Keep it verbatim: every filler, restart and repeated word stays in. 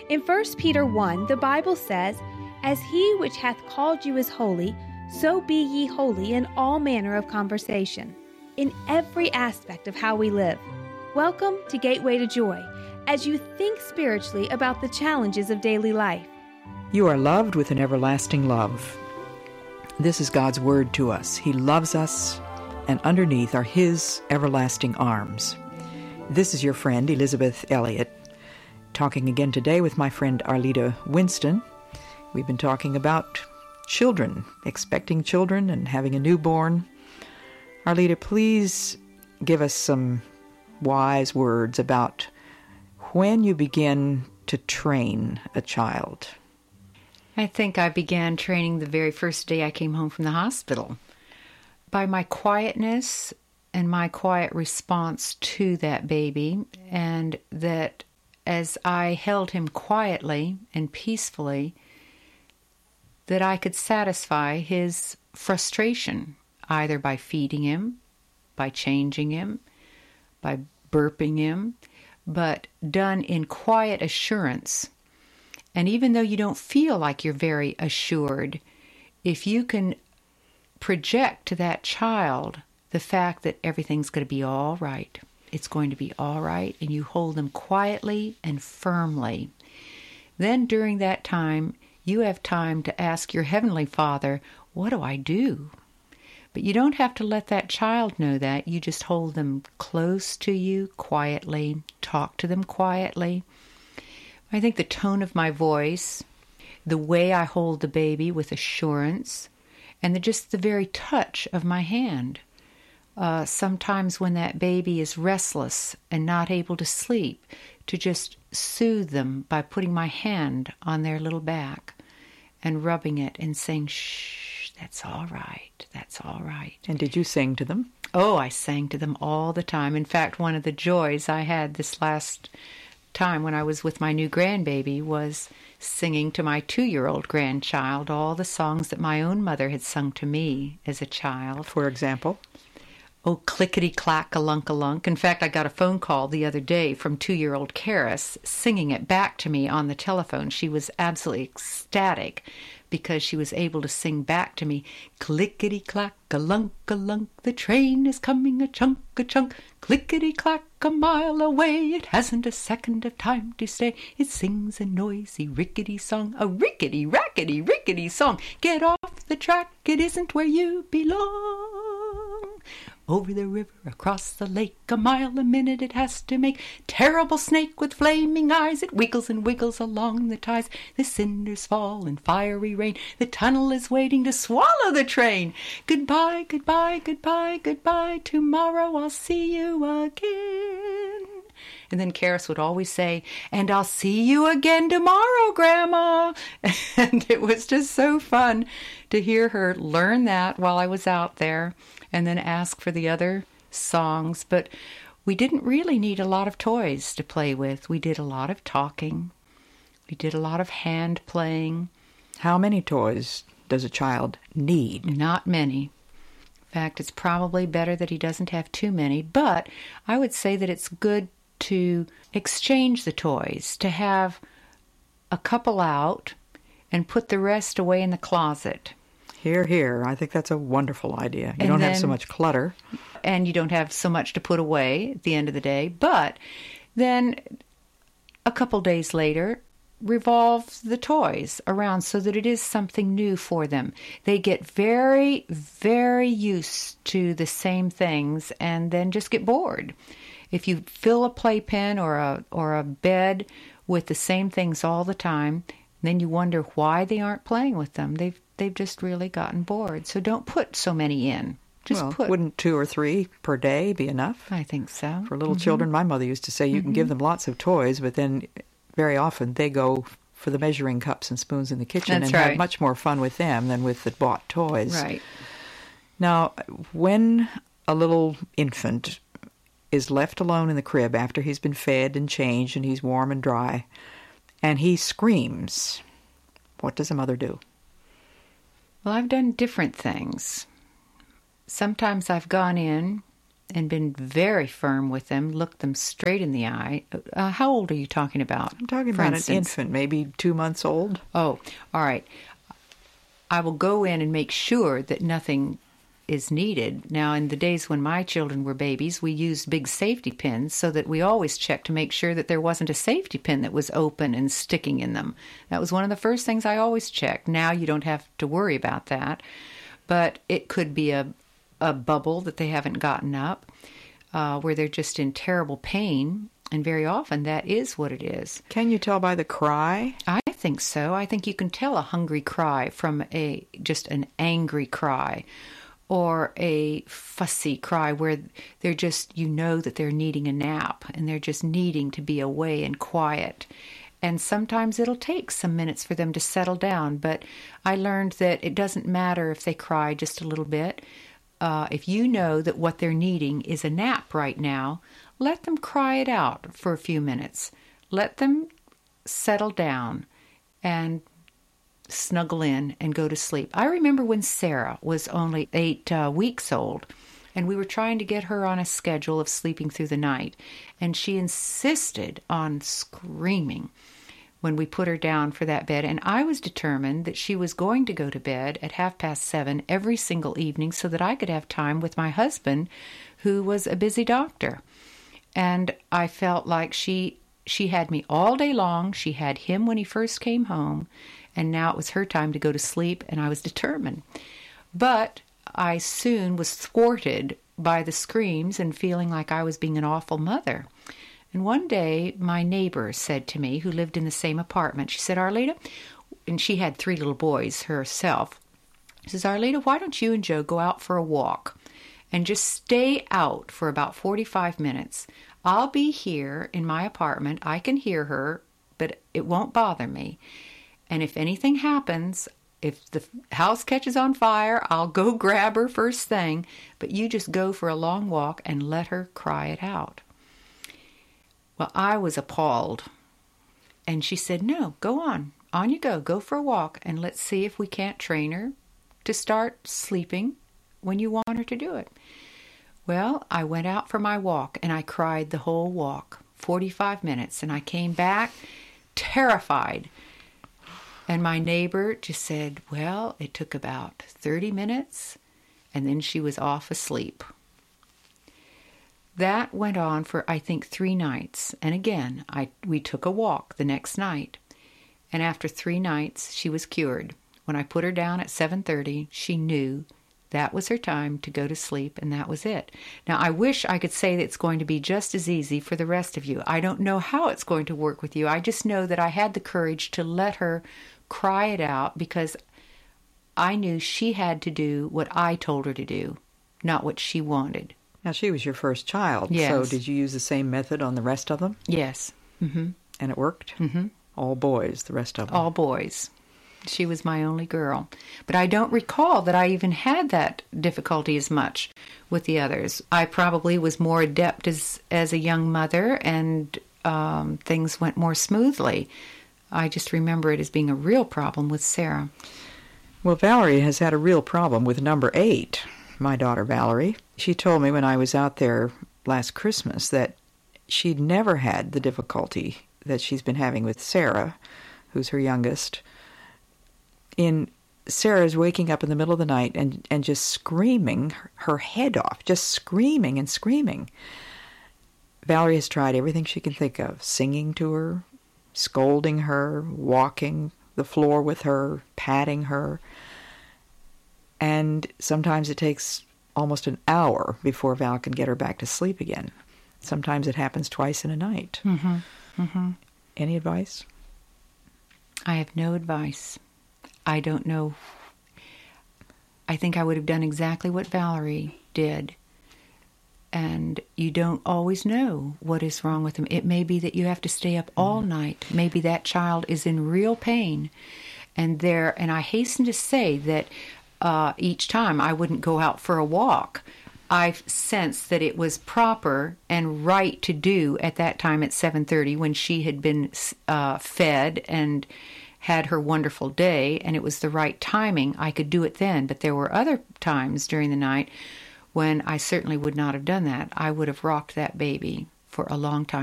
In First Peter one, the Bible says, "As he which hath called you is holy, so be ye holy in all manner of conversation," in every aspect of how we live. Welcome to Gateway to Joy, as you think spiritually about the challenges of daily life. You are loved with an everlasting love. This is God's word to us. He loves us, and underneath are His everlasting arms. This is your friend, Elizabeth Elliot, talking again today with my friend Arleta Winston. We've been talking about children, expecting children and having a newborn. Arleta, please give us some wise words about when you begin to train a child. I think I began training the very first day I came home from the hospital. By my quietness and my quiet response to that baby, and that as I held him quietly and peacefully, that I could satisfy his frustration, either by feeding him, by changing him, by burping him, but done in quiet assurance. And even though you don't feel like you're very assured, if you can project to that child the fact that everything's going to be all right, it's going to be all right, and you hold them quietly and firmly, then during that time, you have time to ask your Heavenly Father, what do I do? But you don't have to let that child know that. You just hold them close to you quietly, talk to them quietly. I think the tone of my voice, the way I hold the baby with assurance, and the, just the very touch of my hand. Uh, sometimes when that baby is restless and not able to sleep, to just soothe them by putting my hand on their little back and rubbing it and saying, shh, that's all right, that's all right. And did you sing to them? Oh, I sang to them all the time. In fact, one of the joys I had this last time when I was with my new grandbaby was singing to my two-year-old grandchild all the songs that my own mother had sung to me as a child. For example? Oh, clickety-clack-a-lunk-a-lunk. In fact, I got a phone call the other day from two-year-old Karis singing it back to me on the telephone. She was absolutely ecstatic because she was able to sing back to me, clickety-clack-a-lunk-a-lunk, the train is coming a-chunk-a-chunk, clickety-clack a mile away, it hasn't a second of time to stay, it sings a noisy rickety song, a rickety-rackety rickety song, get off the track, it isn't where you belong. Over the river, across the lake, a mile a minute it has to make. Terrible snake with flaming eyes, it wiggles and wiggles along the ties. The cinders fall in fiery rain, the tunnel is waiting to swallow the train. Goodbye, goodbye, goodbye, goodbye, tomorrow I'll see you again. And then Karis would always say, and I'll see you again tomorrow, Grandma. And it was just so fun to hear her learn that while I was out there and then ask for the other songs. But we didn't really need a lot of toys to play with. We did a lot of talking. We did a lot of hand playing. How many toys does a child need? Not many. In fact, it's probably better that he doesn't have too many. But I would say that it's good to exchange the toys, to have a couple out and put the rest away in the closet. Here, here. I think that's a wonderful idea. You And don't then- have so much clutter. And you don't have so much to put away at the end of the day. But then a couple days later, revolve the toys around so that it is something new for them. They get very, very used to the same things and then just get bored. If you fill a playpen or a or a bed with the same things all the time, then you wonder why they aren't playing with them. They've they've just really gotten bored. So don't put so many in. Just well, put. wouldn't two or three per day be enough? I think so. For little Mhm. children, my mother used to say you Mhm. can give them lots of toys, but then very often they go for the measuring cups and spoons in the kitchen That's and have right. much more fun with them than with the bought toys. Right. Now, when a little infant is left alone in the crib after he's been fed and changed and he's warm and dry, and he screams, what does a mother do? Well, I've done different things. Sometimes I've gone in and been very firm with them, looked them straight in the eye. Uh, how old are you talking about? I'm talking about an infant, maybe two months old. Oh, all right. I will go in and make sure that nothing is needed. Now, in the days when my children were babies, we used big safety pins so that we always checked to make sure that there wasn't a safety pin that was open and sticking in them. That was one of the first things I always checked. Now you don't have to worry about that. But it could be a, a bubble that they haven't gotten up, uh, where they're just in terrible pain. And very often that is what it is. Can you tell by the cry? I think so. I think you can tell a hungry cry from a just an angry cry, or a fussy cry where they're just, you know that they're needing a nap and they're just needing to be away and quiet. And sometimes it'll take some minutes for them to settle down, but I learned that it doesn't matter if they cry just a little bit. Uh, if you know that what they're needing is a nap right now, let them cry it out for a few minutes. Let them settle down and snuggle in and go to sleep. I remember when Sarah was only eight uh, weeks old, and we were trying to get her on a schedule of sleeping through the night, and she insisted on screaming when we put her down for that bed, and I was determined that she was going to go to bed at half past seven every single evening so that I could have time with my husband, who was a busy doctor. And I felt like she she had me all day long. She had him when he first came home, and now it was her time to go to sleep, and I was determined. But I soon was thwarted by the screams and feeling like I was being an awful mother. And one day, my neighbor said to me, who lived in the same apartment, she said, Arleta, and she had three little boys herself, she says, Arleta, why don't you and Joe go out for a walk and just stay out for about forty-five minutes? I'll be here in my apartment. I can hear her, but it won't bother me. And if anything happens, if the house catches on fire, I'll go grab her first thing, but you just go for a long walk and let her cry it out. Well, I was appalled. And she said, no, go on. On you go. Go for a walk, and let's see if we can't train her to start sleeping when you want her to do it. Well, I went out for my walk, and I cried the whole walk, forty-five minutes, and I came back terrified. And my neighbor just said, well, it took about thirty minutes, and then she was off asleep. That went on for, I think, three nights. And again, I we took a walk the next night. And after three nights, she was cured. When I put her down at seven thirty, she knew that was her time to go to sleep, and that was it. Now, I wish I could say that it's going to be just as easy for the rest of you. I don't know how it's going to work with you. I just know that I had the courage to let her cry it out because I knew she had to do what I told her to do, not what she wanted. Now, she was your first child, yes. So did you use the same method on the rest of them? Yes. Mm-hmm. And it worked? Mm-hmm. All boys, the rest of them? All boys. She was my only girl. But I don't recall that I even had that difficulty as much with the others. I probably was more adept as, as a young mother, and um, things went more smoothly. I just remember it as being a real problem with Sarah. Well, Valerie has had a real problem with number eight, my daughter Valerie. She told me when I was out there last Christmas that she'd never had the difficulty that she's been having with Sarah, who's her youngest. In Sarah's waking up in the middle of the night and, and just screaming her head off, just screaming and screaming. Valerie has tried everything she can think of, singing to her, scolding her, walking the floor with her, patting her. And sometimes it takes almost an hour before Val can get her back to sleep again. Sometimes it happens twice in a night. Mm-hmm. Mm-hmm. Any advice? I have no advice. I don't know. I think I would have done exactly what Valerie did. And you don't always know what is wrong with them. It may be that you have to stay up all night. Maybe that child is in real pain. And there, and I hasten to say that uh, each time I wouldn't go out for a walk, I sensed that it was proper and right to do at that time at seven thirty when she had been uh, fed and had her wonderful day, and it was the right timing. I could do it then, but there were other times during the night when I certainly would not have done that. I would have rocked that baby for a long time.